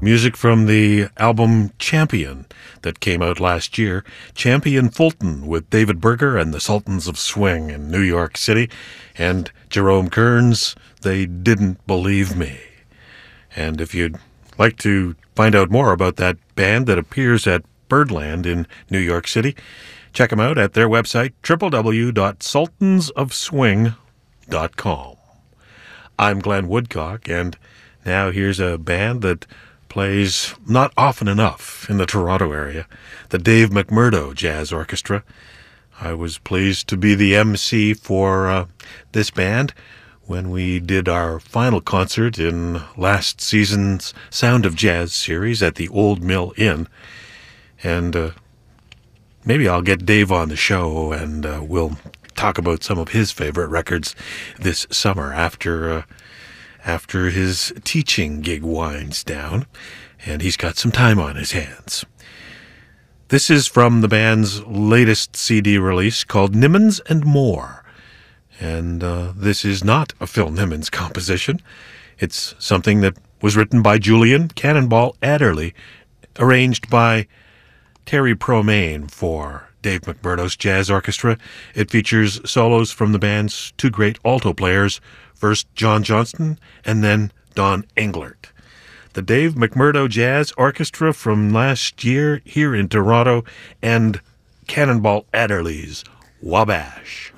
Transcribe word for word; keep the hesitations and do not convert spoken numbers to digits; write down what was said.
Music from the album Champion that came out last year. Champion Fulton with David Berger and the Sultans of Swing in New York City. And Jerome Kern's They Didn't Believe Me. And if you'd like to find out more about that band that appears at Birdland in New York City, check them out at their website, w w w dot sultans of swing dot com. I'm Glenn Woodcock, and now here's a band that plays not often enough in the Toronto area, the Dave McMurdo Jazz Orchestra. I was pleased to be the M C for uh, this band when we did our final concert in last season's Sound of Jazz series at the Old Mill Inn. And uh, maybe I'll get Dave on the show and uh, we'll talk about some of his favorite records this summer after uh, after his teaching gig winds down, and he's got some time on his hands. This is from the band's latest C D release called Nimmons and More, and uh, this is not a Phil Nimmons composition. It's something that was written by Julian Cannonball Adderley, arranged by Terry Promain for Dave McMurdo's Jazz Orchestra. It features solos from the band's two great alto players, first John Johnston and then Don Englert. The Dave McMurdo Jazz Orchestra from last year here in Toronto, and Cannonball Adderley's Wabash.